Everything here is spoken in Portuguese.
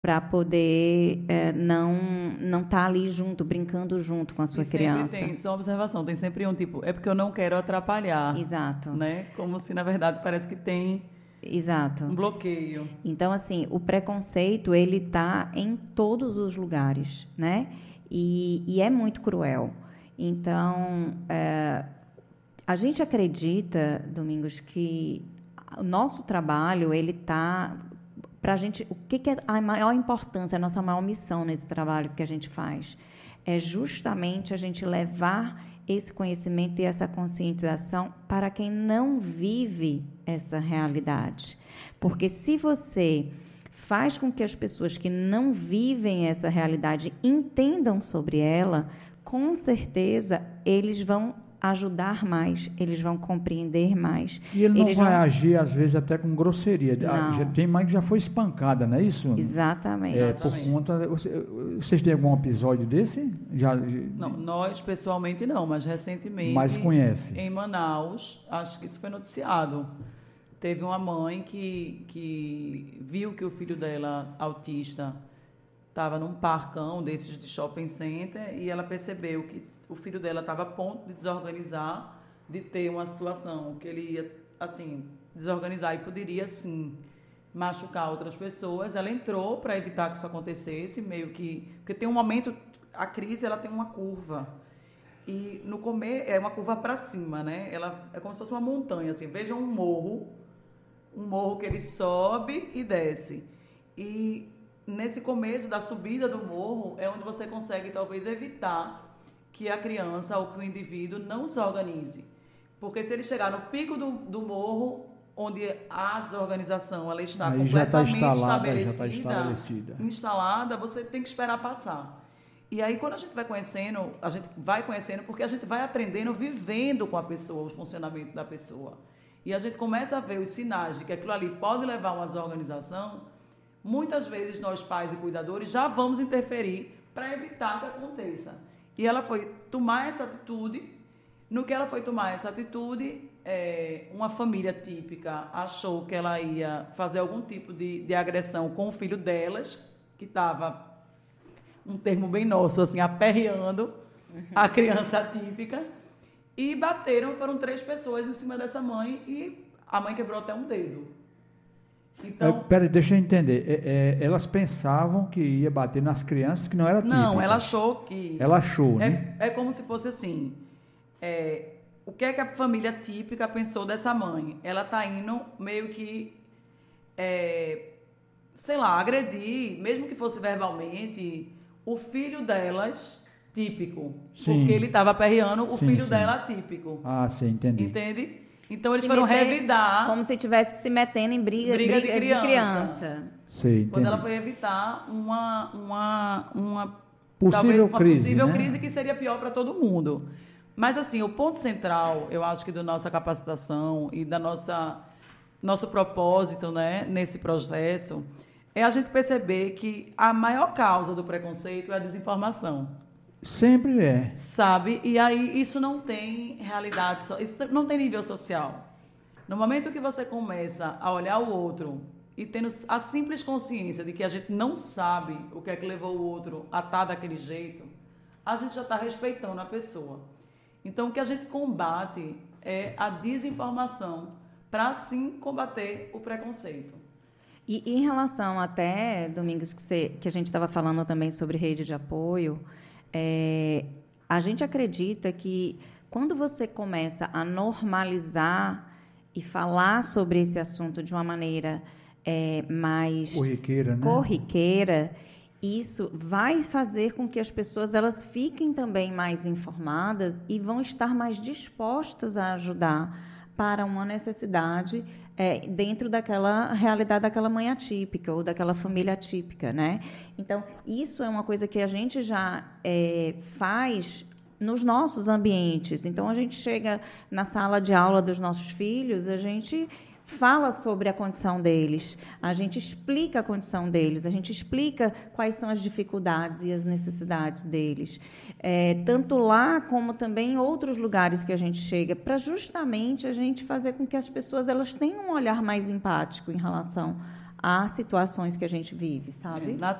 para poder não estar ali junto, brincando junto com a sua E sempre criança. tem, só uma observação, tem sempre um tipo, é porque eu não quero atrapalhar, Exato, né? Como se, na verdade, parece que tem exato. um bloqueio. Então, assim, o preconceito, ele está em todos os lugares, né? E é muito cruel. Então, a gente acredita, Domingos, que o nosso trabalho, ele está para a gente, o que é a maior importância, a nossa maior missão nesse trabalho que a gente faz? É justamente a gente levar esse conhecimento e essa conscientização para quem não vive essa realidade. Porque se você faz com que as pessoas que não vivem essa realidade entendam sobre ela, com certeza eles vão ajudar mais, eles vão compreender mais. E ele não eles vai vão... agir, às vezes, até com grosseria. Não. Tem mãe que já foi espancada, não é isso? Exatamente. Por conta... Vocês têm algum episódio desse? Não, nós pessoalmente não, mas recentemente... Mas conhece? Em Manaus, acho que isso foi noticiado. Teve uma mãe que viu que o filho dela, autista, estava num parcão desses de shopping center e ela percebeu que o filho dela estava a ponto de desorganizar, de ter uma situação que ele ia, assim, desorganizar e poderia, sim, machucar outras pessoas. Ela entrou para evitar que isso acontecesse, meio que... Porque tem um momento... A crise, ela tem uma curva. E no comer é uma curva para cima, né? Ela é como se fosse uma montanha, assim. Veja um morro que ele sobe e desce. E nesse começo da subida do morro é onde você consegue, talvez, evitar que a criança ou que o indivíduo não desorganize. Porque se ele chegar no pico do morro, onde a desorganização ela está aí completamente já está estabelecida, instalada, você tem que esperar passar. E aí, quando a gente vai conhecendo porque a gente vai aprendendo, vivendo com a pessoa, o funcionamento da pessoa. E a gente começa a ver os sinais de que aquilo ali pode levar a uma desorganização. Muitas vezes nós, pais e cuidadores, já vamos interferir para evitar que aconteça. E ela foi tomar essa atitude. No que ela foi tomar essa atitude, uma família típica achou que ela ia fazer algum tipo de agressão com o filho delas, que estava, um termo bem nosso, assim, aperreando a criança típica, e bateram, foram 3 pessoas em cima dessa mãe, e a mãe quebrou até um dedo. Então, peraí, deixa eu entender. Elas pensavam que ia bater nas crianças, que não era típica. não, ela achou que... Ela achou, né? É como se fosse assim... o que é que a família típica pensou dessa mãe? Ela está indo meio que... sei lá, agredir, mesmo que fosse verbalmente, o filho delas típico. Sim. Porque ele estava aperreando o filho sim. dela típico. Ah, sim, entendi. Entende? Então eles foram revidar... Como se estivesse se metendo em briga de criança. Sei, entendi. Quando ela foi evitar uma possível crise, né? crise que seria pior para todo mundo. Mas, assim, o ponto central, eu acho que da nossa capacitação e da nosso propósito, né, nesse processo, é a gente perceber que a maior causa do preconceito é a desinformação. Sempre é. Sabe? E aí isso não tem realidade, isso não tem nível social. No momento que você começa a olhar o outro e tendo a simples consciência de que a gente não sabe o que é que levou o outro a estar daquele jeito, a gente já está respeitando a pessoa. Então, o que a gente combate é a desinformação para, assim, combater o preconceito. E em relação até, Domingos, que a gente estava falando também sobre rede de apoio, a gente acredita que quando você começa a normalizar e falar sobre esse assunto de uma maneira mais corriqueira, né? corriqueira, isso vai fazer com que as pessoas elas fiquem também mais informadas e vão estar mais dispostas a ajudar para uma necessidade dentro daquela realidade daquela mãe atípica ou daquela família atípica, né? Então, isso é uma coisa que a gente já faz nos nossos ambientes. Então, a gente chega na sala de aula dos nossos filhos, a gente fala sobre a condição deles, a gente explica a condição deles, a gente explica quais são as dificuldades e as necessidades deles, tanto lá como também em outros lugares que a gente chega, para justamente a gente fazer com que as pessoas elas tenham um olhar mais empático em relação a situações que a gente vive, sabe?